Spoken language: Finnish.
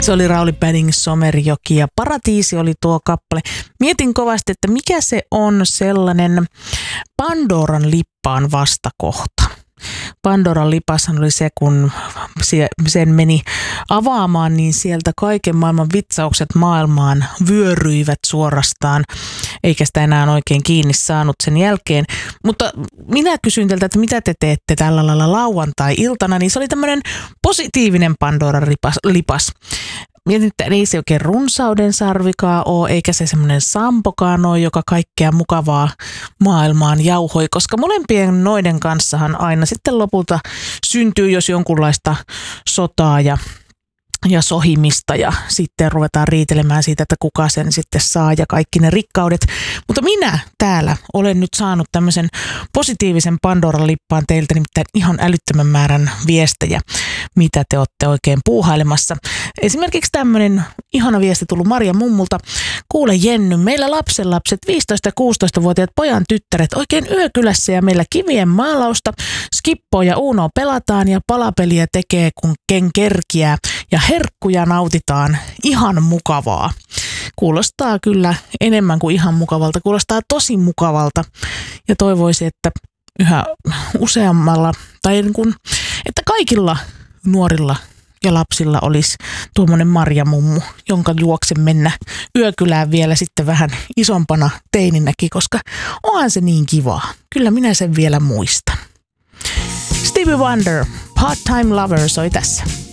Se oli Rauli Padding, Somerjoki ja Paratiisi oli tuo kappale. Mietin kovasti, että mikä se on sellainen Pandoran lippaan vastakohta. Pandoran lipashan oli se, kun sen meni avaamaan, niin sieltä kaiken maailman vitsaukset maailmaan vyöryivät suorastaan, eikä sitä enää oikein kiinni saanut sen jälkeen. Mutta minä kysyin teiltä, että mitä te teette tällä lailla lauantai-iltana, niin se oli tämmöinen positiivinen Pandoran lipas. Mietin, että ei se oikein runsauden sarvikaan ole, eikä se semmoinen sampokaan ole, joka kaikkea mukavaa maailmaan jauhoi, koska molempien noiden kanssahan aina sitten lopulta syntyy jos jonkunlaista sotaa ja sohimista ja sitten ruvetaan riitelemään siitä, että kuka sen sitten saa ja kaikki ne rikkaudet. Mutta minä täällä olen nyt saanut tämmöisen positiivisen Pandoran lippaan teiltä, nimittäin ihan älyttömän määrän viestejä, mitä te olette oikein puuhailemassa. Esimerkiksi tämmöinen ihana viesti tullut Marja mummulta. Kuule Jenny, meillä lapsenlapset, 15- ja 16-vuotiaat pojan tyttäret oikein yökylässä ja meillä kivien maalausta, skippoa ja Unoa pelataan ja palapeliä tekee kun ken kerkiää ja herkkuja nautitaan. Ihan mukavaa. Kuulostaa kyllä enemmän kuin ihan mukavalta. Kuulostaa tosi mukavalta ja toivoisin, että yhä useammalla tai niin kuin, että kaikilla nuorilla ja lapsilla olisi tuommoinen Marja-mummu, jonka juokse mennä yökylään vielä sitten vähän isompana teininäkin, koska onhan se niin kivaa. Kyllä minä sen vielä muistan. Stevie Wonder, Part-Time Lover soi tässä.